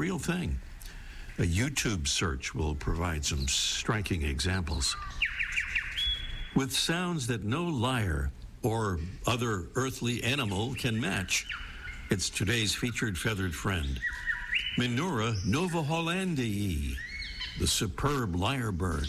real thing. A YouTube search will provide some striking examples. With sounds that no lyre or other earthly animal can match, it's today's featured feathered friend, Menura novahollandii, the superb lyrebird.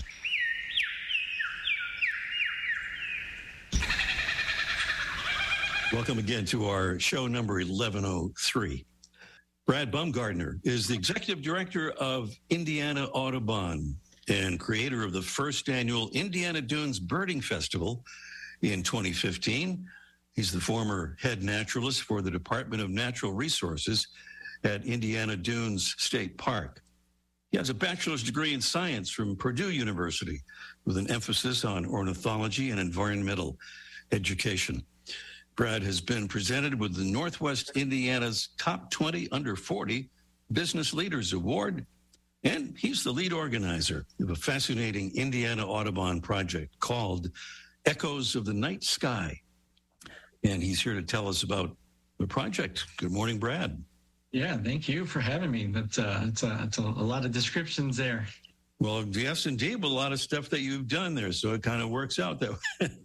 Welcome again to our show number 1103. Brad Baumgartner is the executive director of Indiana Audubon and creator of the first annual Indiana Dunes Birding Festival in 2015. He's the former head naturalist for the Department of Natural Resources at Indiana Dunes State Park. He has a bachelor's degree in science from Purdue University with an emphasis on ornithology and environmental education. Brad has been presented with the Northwest Indiana's Top 20 Under 40 Business Leaders Award, and he's the lead organizer of a fascinating Indiana Audubon project called Echoes of the Night Sky. And he's here to tell us about the project. Good morning, Brad. Yeah, thank you for having me. It's a lot of descriptions there. Well, yes, indeed, but a lot of stuff that you've done there, so it kind of works out that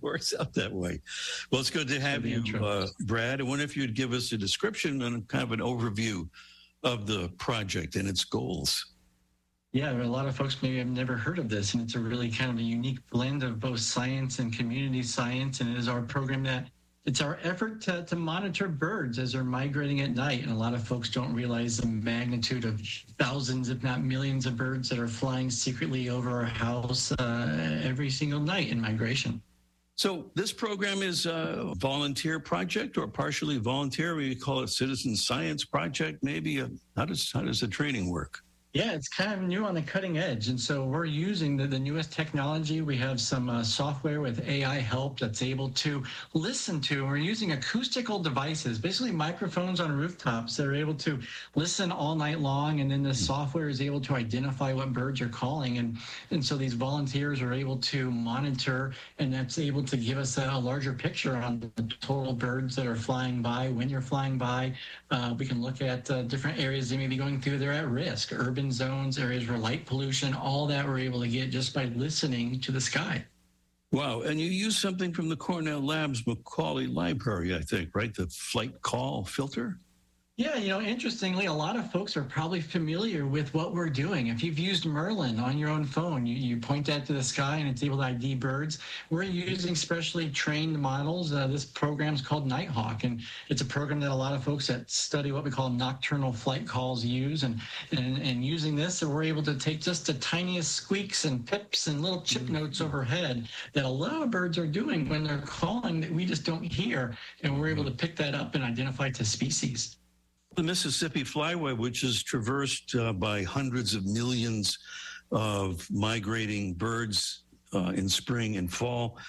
way. Well, it's good to have you, Brad. I wonder if you'd give us a description and kind of an overview of the project and its goals. Yeah, a lot of folks maybe have never heard of this, and it's a really kind of a unique blend of both science and community science, and it is our program that it's our effort to monitor birds as they're migrating at night. And a lot of folks don't realize the magnitude of thousands, if not millions of birds that are flying secretly over our house every single night in migration. So this program is a volunteer project or partially volunteer. We call it citizen science project, maybe. How does the training work? Yeah, it's kind of new on the cutting edge. And so we're using the newest technology. We have some software with AI help that's able to listen to. We're using acoustical devices, basically microphones on rooftops that are able to listen all night long. And then the software is able to identify what birds are calling. And so these volunteers are able to monitor, and that's able to give us a larger picture on the total birds that are flying by, when you're flying by. We can look at different areas they may be going through. They're at risk, urban zones, areas where light pollution, all that we're able to get just by listening to the sky. Wow. And you use something from the Cornell Labs Macaulay Library, I think, right? The flight call filter? Yeah, interestingly, a lot of folks are probably familiar with what we're doing. If you've used Merlin on your own phone, you point that to the sky and it's able to ID birds. We're using specially trained models. This program is called Nighthawk, and it's a program that a lot of folks that study what we call nocturnal flight calls use. And using this, we're able to take just the tiniest squeaks and pips and little chip notes overhead that a lot of birds are doing when they're calling that we just don't hear. And we're able to pick that up and identify it to species. The Mississippi Flyway, which is traversed by hundreds of millions of migrating birds in spring and fall.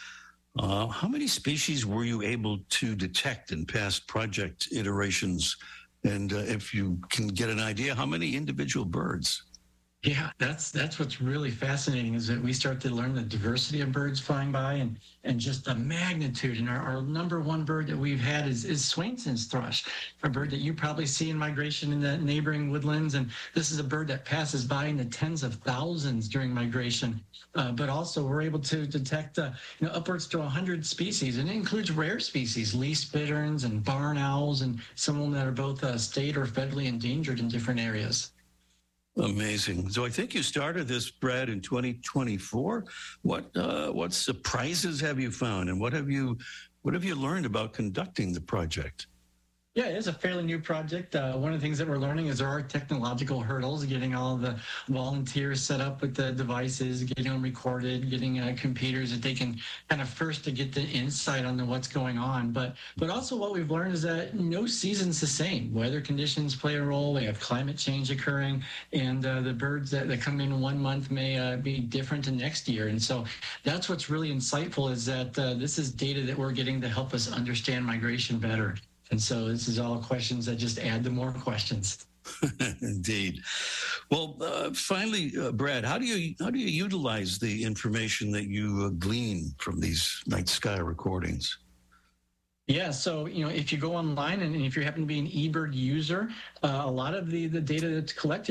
How many species were you able to detect in past project iterations? And if you can get an idea, how many individual birds? Yeah, that's what's really fascinating is that we start to learn the diversity of birds flying by and just the magnitude. And our number one bird that we've had is Swainson's thrush, a bird that you probably see in migration in the neighboring woodlands. And this is a bird that passes by in the tens of thousands during migration. But also we're able to detect upwards to 100 species, and it includes rare species, least bitterns and barn owls, and some of them that are both state or federally endangered in different areas. Amazing. So I think you started this, Brad, in 2024. What surprises have you found, and what have you learned about conducting the project? Yeah, it is a fairly new project. One of the things that we're learning is there are technological hurdles, getting all the volunteers set up with the devices, getting them recorded, getting computers that they can kind of first to get the insight on what's going on. But also what we've learned is that no season's the same. Weather conditions play a role. We have climate change occurring, and the birds that come in 1 month may be different to next year. And so that's what's really insightful is that this is data that we're getting to help us understand migration better. And so this is all questions that just add to more questions. Indeed. Well, finally, Brad, how do you utilize the information that you glean from these night sky recordings? Yeah, so if you go online and if you happen to be an eBird user, a lot of the data that's collected